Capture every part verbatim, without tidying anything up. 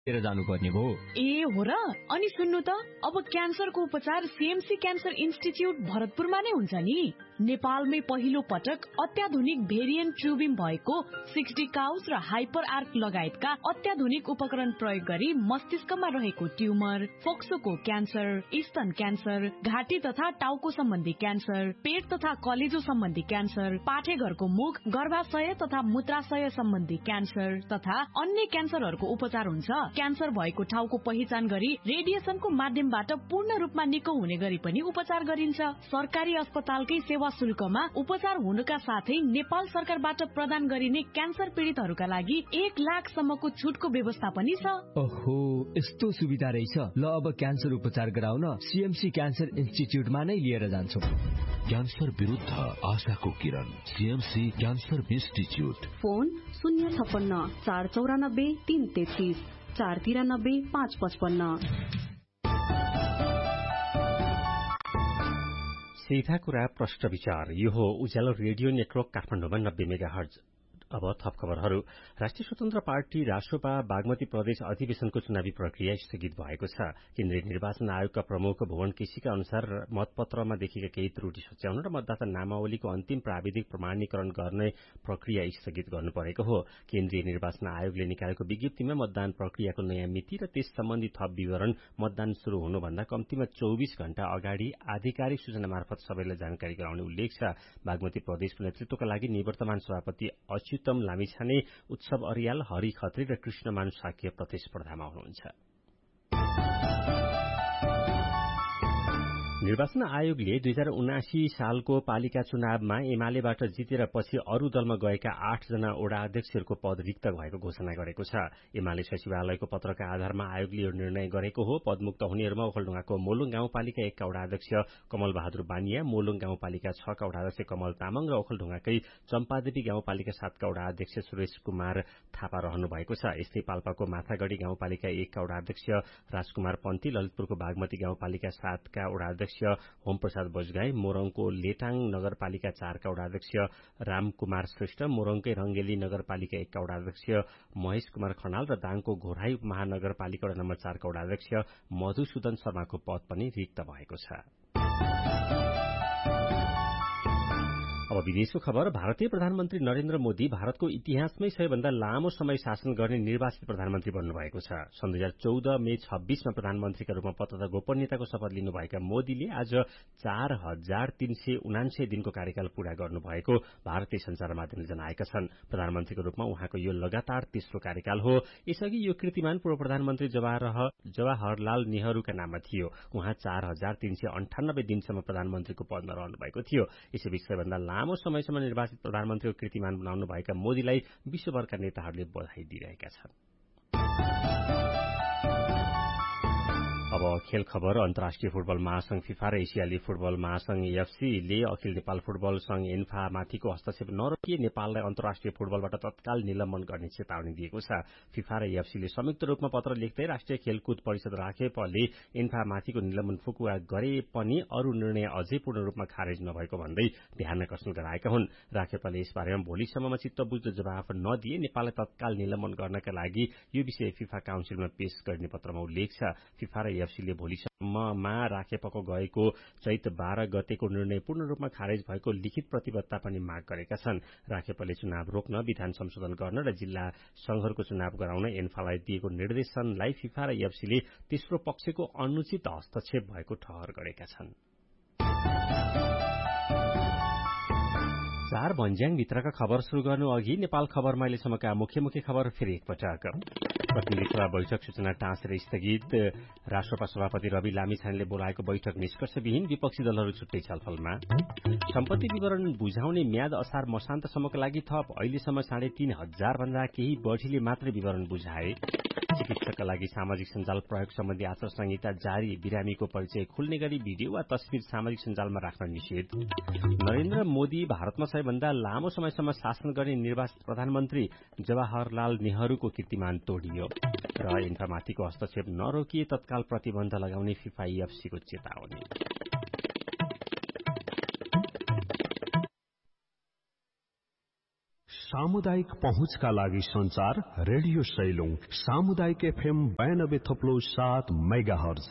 लिएर जानुपर्ने भो। ए हो र? अनि सुन्नु त, अब क्यान्सरको उपचार सीएमसी क्यान्सर इन्स्टिच्युट भरतपुरमा नै हुन्छ नि। नेपालमै पहिलो पटक अत्याधुनिक भेरिएन्ट ट्युबिम भएको सिक्सटी काउस र हाइपर आर्क लगायतका अत्याधुनिक उपकरण प्रयोग गरी मस्तिष्कमा रहेको ट्युमर, फोक्सोको क्यान्सर, स्तन क्यान्सर, घाँटी तथा टाउको सम्बन्धी क्यान्सर, पेट तथा कलेजो सम्बन्धी क्यान्सर, पाठेघरको मुख, गर्भाशय तथा मूत्राशय सम्बन्धी क्यान्सर तथा अन्य क्यान्सरहरूको उपचार हुन्छ। क्यान्सर भएको ठाउँको पहिचान गरी रेडिएसनको माध्यमबाट पूर्ण रूपमा निको हुने गरी पनि उपचार गरिन्छ। सरकारी अस्पतालकै सेवा शुल्कमा उपचार हुनुका साथै नेपाल सरकारबाट प्रदान गरिने क्यान्सर पीडितहरूका लागि एक लाख सम्मको छुटको व्यवस्था पनि छ। ओहो, यस्तो सुविधा रहेछ। ल अब क्यान्सर उपचार गराउन सीएमसी क्यान्सर इन्स्टिच्युटमा नै लिएर जान्छौ। क्यान्सर विरुद्ध आशाको किरण, सीएमसी क्यान्सर इन्स्टिच्युट। फोन शून्य छप्पन्न चार चौरानब्बे तीन तेत्तीस चार तिरानब्बे पाँच पचपन्न। सीधा कुरा प्रश्न विचार। यो हो उज्यालो रेडियो नेटवर्क काठमाडौँमा नब्बे मेगा हर्ज। अब थप खबरहरू। राष्ट्रिय स्वतन्त्र पार्टी रासोपा बागमती प्रदेश अधिवेशनको चुनावी प्रक्रिया स्थगित भएको छ। केन्द्रीय निर्वाचन आयोगका प्रमुख भुवन केसीका अनुसार मतपत्रमा देखिएका केही त्रुटि सच्याउन र मतदाता नामावलीको अन्तिम प्राविधिक प्रमाणीकरण गर्ने प्रक्रिया स्थगित गर्नु परेको हो। केन्द्रीय निर्वाचन आयोगले निकालेको विज्ञप्तिमा मतदान प्रक्रियाको नयाँ मिति र त्यस सम्बन्धी थप विवरण मतदान शुरू हुनुभन्दा कम्तीमा चौबीस घण्टा अगाडि आधिकारिक सूचना मार्फत सबैलाई जानकारी गराउने उल्लेख छ। बागमती प्रदेशको नेतृत्वका लागि निवर्तमान सभापति अच्युत उत्तम लामिछाने, उत्सव अरियाल, हरि खत्री र कृष्णमान साक्य प्रतिस्पर्धामा हुनुहुन्छ। निर्वाचन आयोगले दुई हजार उनासी सालको पालिका चुनावमा एमालेबाट जितेर पछि अरू दलमा गएका आठ जना ओडा अध्यक्षहरूको पद रिक्त भएको घोषणा गरेको छ। एमाले सचिवालयको पत्रका आधारमा आयोगले यो निर्णय गरेको हो। पदमुक्त हुनेहरूमा ओखलढुङ्गाको मोलुङ गाउँपालिका एकका ओडा अध्यक्ष कमल बहादुर बानिया, मोलुङ गाउँपालिका छका ओडा अध्यक्ष कमल तामाङ र ओखलढुङ्गाकै चम्पादेवी गाउँपालिका सातका ओडा अध्यक्ष सुरेश कुमार थापा रहनु भएको छ। यस्तै पाल्पाको माथागढ़ी गाउँपालिका एकका ओडा अध्यक्ष राजकुमार पन्ती, ललितपुरको बागमती गाउँपालिका सातका ओडा अध्यक्ष होम प्रसाद बजगाई, मोरङको लेटाङ नगरपालिका चारका वडा अध्यक्ष रामकुमार श्रेष्ठ, मोरङकै रंगेली नगरपालिका एकका वडा अध्यक्ष महेश कुमार खनाल र दाङको घोराई महानगरपालिका वडा नम्बर चारका वडा अध्यक्ष मधुसूदन शर्माको पद पनि रिक्त भएको छ। अब विदेशको खबर। भारतीय प्रधानमन्त्री नरेन्द्र मोदी भारतको इतिहासमै सबैभन्दा लामो समय शासन गर्ने निर्वाचित प्रधानमन्त्री बन्नुभएको छ। सन् दुई हजार चौध मे छब्बीसमा प्रधानमन्त्रीका रूपमा पद तथा गोपनीयताको शपथ लिनुभएका मोदीले आज चार हजार तीन सय उनान्सय दिनको कार्यकाल पूरा गर्नुभएको भारतीय संचार माध्यमले जनाएका छन्। प्रधानमन्त्रीको रूपमा उहाँको यो लगातार तेस्रो कार्यकाल हो। यसअघि यो कीर्तिमान पूर्व प्रधानमन्त्री जवाहरलाल नेहरूका नाममा थियो। उहाँ चार हजार तीन सय अन्ठानब्बे दिनसम्म प्रधानमन्त्रीको पदमा रहनु भएको थियो। यसैबीच सबैभन्दा लामो समयसम्म निर्वाचित प्रधानमन्त्रीको कीर्तिमान बनाउनुभएका मोदीलाई विश्वभरका नेताहरूले बधाई दिइरहेका छन्। अब खेल खबर। अन्तर्राष्ट्रिय फुटबल महासंघ फिफा र एसियाली फुटबल महासंघ एएफसीले अखिल नेपाल फुटबल संघ एन्फा माथिको हस्तक्षेप नरोकिए नेपाललाई अन्तर्राष्ट्रिय फुटबलबाट तत्काल निलम्बन गर्ने चेतावनी दिएको छ। फिफा र एएफसीले संयुक्त रूपमा पत्र लेख्दै राष्ट्रिय खेलकुद परिषद राखेपले एन्फा माथिको निलम्बन फुकुवा गरे पनि अरू निर्णय अझै पूर्ण रूपमा खारेज नभएको भन्दै ध्यान आकर्षण गराएका हुन्। राखेपले यसबारेमा भोलिसम्ममा चित्त बुझ्दो जवाफ नदिए नेपाललाई तत्काल निलम्बन गर्नका लागि यो विषय फिफा काउन्सिलमा पेश गर्ने पत्रमा उल्लेख छ। फिफा र एएफसीले भोलिसम्ममा राखेपको गएको चैत बाह्र गतेको निर्णय पूर्ण रूपमा खारेज भएको लिखित प्रतिबद्धता पनि माग गरेका छन्। राखेपले चुनाव रोक्न, विधान संशोधन गर्न र जिल्ला संघहरूको चुनाव गराउन एन्फालाई दिएको निर्देशनलाई फिफा र एएफसीले तेस्रो पक्षको अनुचित हस्तक्षेप भएको ठहर गरेका छन्। चार भन्ज्याङ भित्रका खबर शुरू गर्नु अघि नेपाल खबरमा अहिलेसम्मका मुख्य मुख्य खबर फेरि एकपटक। प्रतिनिधि सभा बैठक सूचना टाँसेर स्थगित। राष्ट्रपा सभापति रवि लामिछानेले बोलाएको बैठक निष्कर्षविहीन, विपक्षी दलहरू छुट्टै छलफलमा। सम्पत्ति विवरण बुझाउने म्याद असार मसान्तसम्मका लागि थप। अहिलेसम्म साढे तीन हजार भन्दा केही बढ़ीले मात्रै विवरण बुझाए। चिकित्सकका लागि सामाजिक सञ्जाल प्रयोग सम्बन्धी आचार संहिता जारी। बिरामीको परिचय खुल्ने गरी भिडियो वा तस्विर सामाजिक सञ्जालमा राख्न निषेध। नरेन्द्र मोदी भारतमा सबैभन्दा लामो समयसम्म शासन गर्ने निर्वाचित प्रधानमन्त्री जवाहरलाल नेहरूको कीर्तिमान तोडियो। र एन्फामाथिको हस्तक्षेप नरोकिए तत्काल प्रतिबन्ध लगाउने फिफा एएफसीको चेतावनी। सामुदायिक पहुँचका लागि संचार रेडियो सैलुङ सामुदायिक एफएम बयानब्बे थप्लो सात मेगाहर्ज।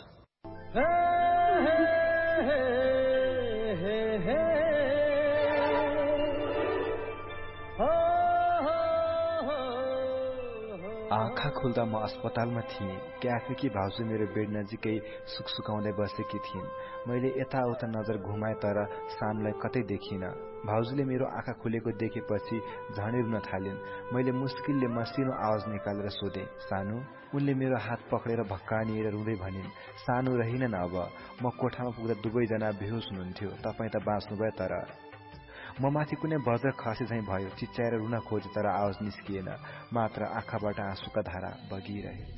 आँखा खुल्दा म अस्पतालमा थिएँ। क्याफेकी भाउजू मेरो बेड नजिकै सुकसुकाउँदै बसेकी थिइन्। मैले यताउता नजर घुमाए तर सानुलाई कतै देखिनँ। भाउजूले मेरो आँखा खुलेको देखेपछि झनै रुन थालिन्। मैले मुस्किलले मसिनो आवाज निकालेर सोधेँ, सानु? उनले मेरो हात पक्रेर भक्कानिएर रुँदै भनिन्, सानु रहिनन् अब। म कोठामा पुग्दा दुवैजना बेहोस हुनुहुन्थ्यो। तपाईँ त बाँच्नुभयो तर म माथि कुनै वज्र खसे झैं भयो। चिच्याएर रुन खोजे तर आवाज निस्किएन, मात्र आँखाबाट आँसुका धारा बगिरहे।